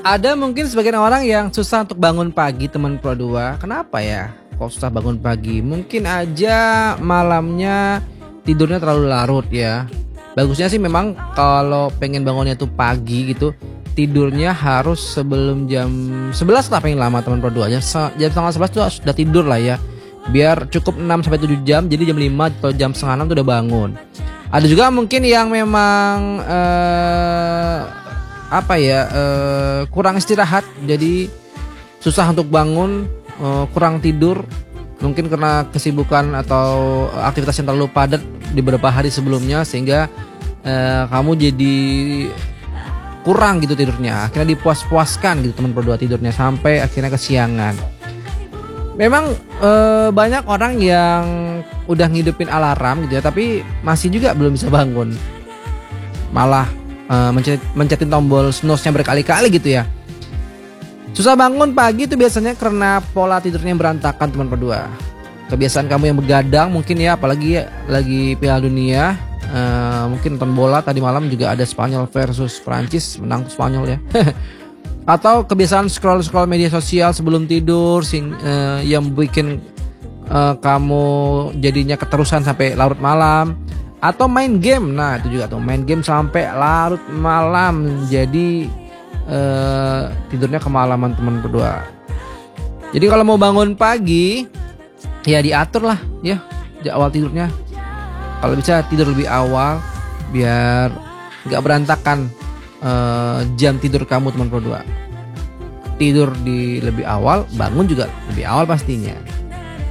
Ada mungkin sebagian orang yang susah untuk bangun pagi teman Pro 2. Kenapa ya? Kok susah bangun pagi? Mungkin aja malamnya tidurnya terlalu larut ya. Bagusnya sih memang kalau pengen bangunnya tuh pagi gitu, tidurnya harus sebelum jam 11 lah paling lama teman Pro 2. Jam setengah 11 tuh sudah tidur lah ya. Biar cukup 6 sampai 7 jam, jadi jam 5 atau jam setengah 6 tuh udah bangun. Ada juga mungkin yang memang kurang istirahat, jadi susah untuk bangun, kurang tidur, mungkin karena kesibukan atau aktivitas yang terlalu padat di beberapa hari sebelumnya, sehingga kamu jadi kurang gitu tidurnya. Akhirnya dipuas-puaskan gitu teman Pro 2 tidurnya sampai akhirnya kesiangan. Memang banyak orang yang udah ngidupin alarm gitu ya, tapi masih juga belum bisa bangun, malah mencetin tombol snooze-nya berkali-kali gitu ya. Susah bangun pagi itu biasanya karena pola tidurnya berantakan teman Pro 2. Kebiasaan kamu yang begadang mungkin ya, apalagi lagi Piala Dunia, mungkin nonton bola tadi malam juga ada Spanyol versus Prancis, menang Spanyol ya. Atau kebiasaan scroll media sosial sebelum tidur yang bikin kamu jadinya keterusan sampai larut malam. Atau main game, nah itu juga tuh, main game sampai larut malam, jadi tidurnya kemalaman teman Pro 2. Jadi kalau mau bangun pagi ya diatur lah ya awal tidurnya. Kalau bisa tidur lebih awal biar nggak berantakan jam tidur kamu teman Pro 2. Tidur di lebih awal, bangun juga lebih awal pastinya.